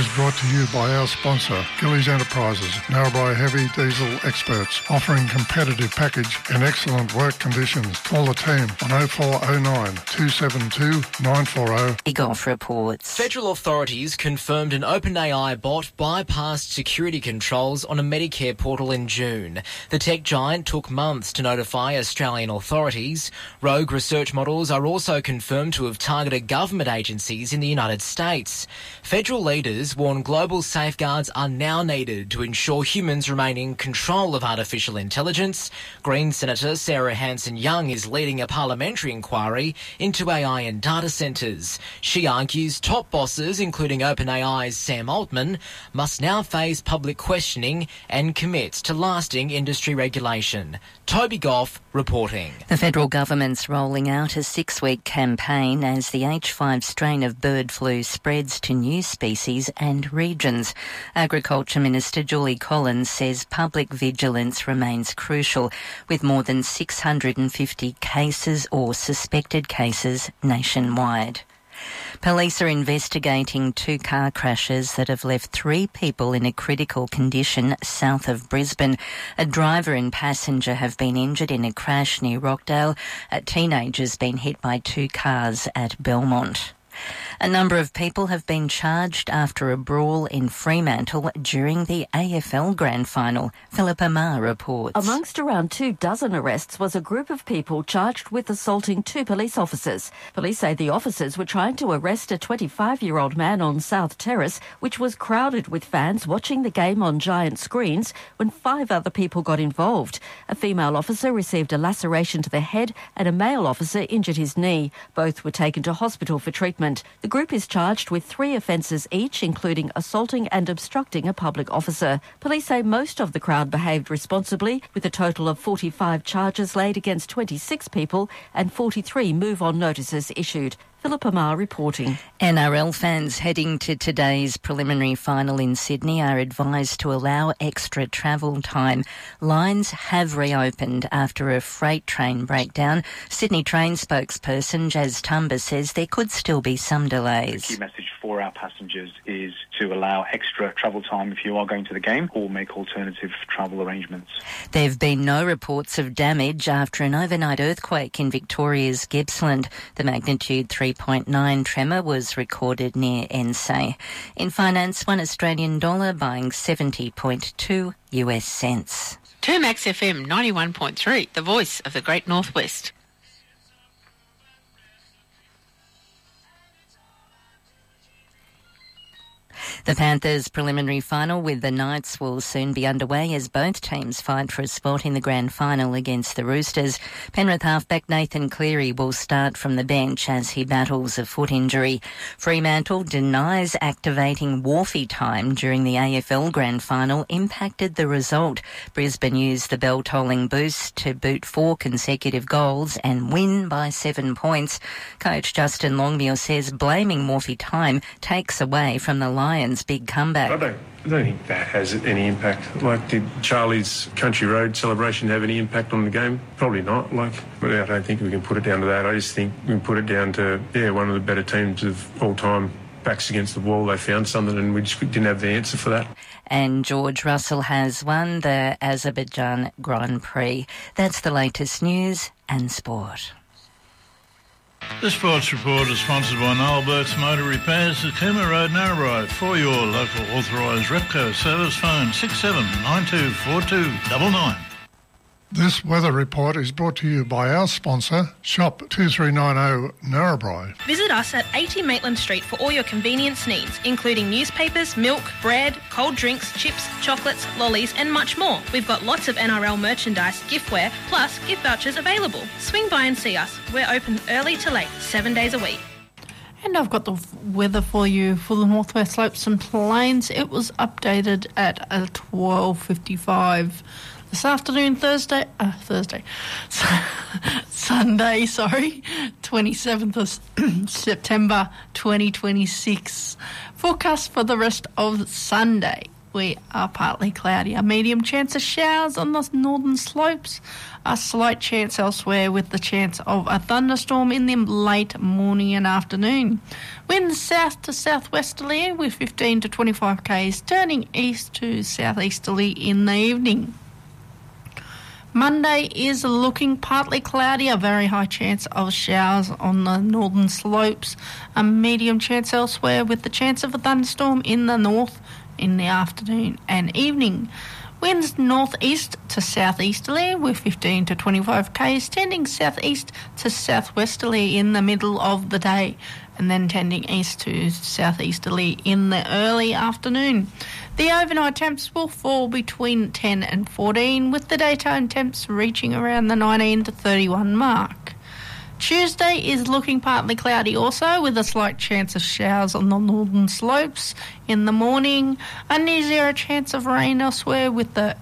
is brought to you by our sponsor, Gillies Enterprises, Narrabri heavy diesel experts, offering competitive package and excellent work conditions. Call the team on 0409 272 940. Golf reports. Federal authorities confirmed an OpenAI bot bypassed security controls on a Medicare portal in June. The tech giant took months to notify Australian authorities. Rogue research models are also confirmed to have targeted government agencies in the United States. Federal leaders warn global safeguards are now needed to ensure humans remain in control of artificial intelligence. Green Senator Sarah Hanson-Young is leading a parliamentary inquiry into AI and data centres. She argues top bosses, including OpenAI's Sam Altman, must now face public questioning and commit to lasting industry regulation. Toby Goff reporting. The federal government's rolling out a 6-week campaign as the H5 strain of bird flu spreads to new species and regions. Agriculture Minister Julie Collins says public vigilance remains crucial, with more than 650 cases or suspected cases nationwide. Police are investigating 2 car crashes that have left 3 people in a critical condition south of Brisbane. A driver and passenger have been injured in a crash near Rockdale. A teenager's been hit by 2 cars at Belmont. A number of people have been charged after a brawl in Fremantle during the AFL Grand Final. Philippa Ma reports. Amongst around 24 arrests was a group of people charged with assaulting 2 police officers. Police say the officers were trying to arrest a 25-year-old man on South Terrace, which was crowded with fans watching the game on giant screens, when 5 other people got involved. A female officer received a laceration to the head and a male officer injured his knee. Both were taken to hospital for treatment. The group is charged with 3 offences each, including assaulting and obstructing a public officer. Police say most of the crowd behaved responsibly, with a total of 45 charges laid against 26 people and 43 move-on notices issued. Philippa Ma reporting. NRL fans heading to today's preliminary final in Sydney are advised to allow extra travel time. Lines have reopened after a freight train breakdown. Sydney train spokesperson Jazz Tumba says there could still be some delays. The key message for our passengers is to allow extra travel time if you are going to the game, or make alternative travel arrangements. There have been no reports of damage after an overnight earthquake in Victoria's Gippsland. The magnitude 3.9 tremor was recorded near Ensay. In finance, $1 Australian buying 70.2 US cents. Termax FM 91.3, the voice of the Great Northwest. The Panthers' preliminary final with the Knights will soon be underway as both teams fight for a spot in the grand final against the Roosters. Penrith halfback Nathan Cleary will start from the bench as he battles a foot injury. Fremantle denies activating Wharfie time during the AFL grand final impacted the result. Brisbane used the bell-tolling boost to boot 4 consecutive goals and win by 7 points. Coach Justin Longmuir says blaming Wharfie time takes away from the Lions' big comeback. I don't think that has any impact. Did Charlie's Country Road celebration have any impact on the game? Probably not. But I don't think we can put it down to that. I just think we can put it down to, one of the better teams of all time. Backs against the wall, they found something and we just didn't have the answer for that. And George Russell has won the Azerbaijan Grand Prix. That's the latest news and sport. The Sports Report is sponsored by Noel Burt's Motor Repairs at Cooma Road, Narrabri. For your local authorised Repco service, phone 67924299. This weather report is brought to you by our sponsor, Shop 2390 Narrabri. Visit us at 80 Maitland Street for all your convenience needs, including newspapers, milk, bread, cold drinks, chips, chocolates, lollies and much more. We've got lots of NRL merchandise, giftware, plus gift vouchers available. Swing by and see us. We're open early to late, 7 days a week. And I've got the weather for you for the Northwest Slopes and Plains. It was updated at 12:55. This afternoon, Sunday, 27th of September 2026. Forecast for the rest of Sunday. we are partly cloudy. A medium chance of showers on the northern slopes. A slight chance elsewhere with the chance of a thunderstorm in the late morning and afternoon. Winds south to southwesterly with 15 to 25 k's, turning east to southeasterly in the evening. Monday is looking partly cloudy, a very high chance of showers on the northern slopes, a medium chance elsewhere with the chance of a thunderstorm in the north in the afternoon and evening. Winds northeast to southeasterly with 15 to 25 k's, tending southeast to southwesterly in the middle of the day and then tending east to southeasterly in the early afternoon. The overnight temps will fall between 10 and 14, with the daytime temps reaching around the 19 to 31 mark. Tuesday is looking partly cloudy also, with a slight chance of showers on the northern slopes in the morning. A near zero chance of rain elsewhere, with the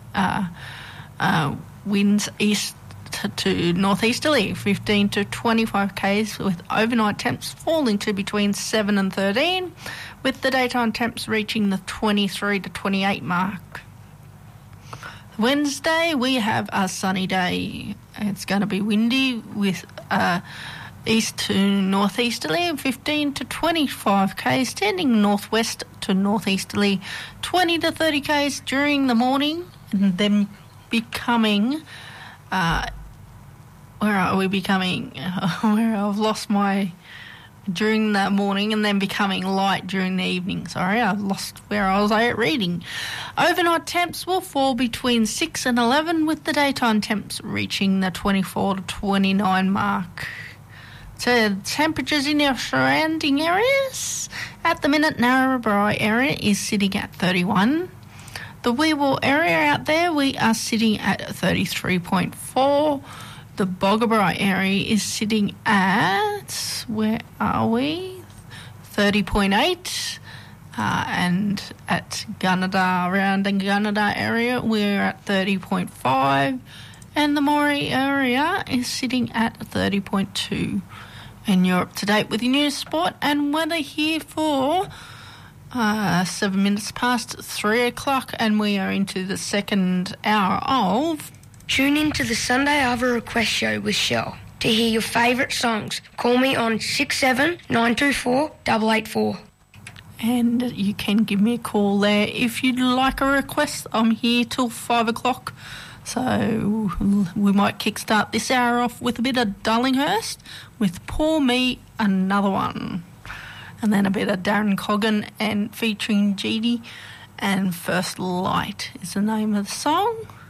winds east to northeasterly, 15 to 25 k's, with overnight temps falling to between 7 and 13, with the daytime temps reaching the 23 to 28 mark. Wednesday, we have a sunny day. It's going to be windy with east to northeasterly, 15 to 25 k's, tending northwest to northeasterly, 20 to 30 k's during the morning, and then becoming... where I've lost my... during the morning and then becoming light during the evening. Sorry, I've lost where I was at reading. Overnight temps will fall between 6 and 11, with the daytime temps reaching the 24 to 29 mark. So temperatures in your surrounding areas. At the minute, Narrabri area is sitting at 31. The Weewell area out there, we are sitting at 33.4. The Boggabri area is sitting at, where are we? 30.8. And at Gunnedah, around the Gunnedah area, we're at 30.5. And the Moree area is sitting at 30.2. And you're up to date with your news, sport and weather here for 7 minutes past 3 o'clock. And we are into the second hour of... Tune in to the Sunday Ava Request Show with Shell to hear your favourite songs. Call me on 67924 884. And you can give me a call there if you'd like a request. I'm here till 5 o'clock. So we might kickstart this hour off with a bit of Darlinghurst with Pour Me Another One. And then a bit of Darren Coggan and featuring Jeedy, and First Light is the name of the song.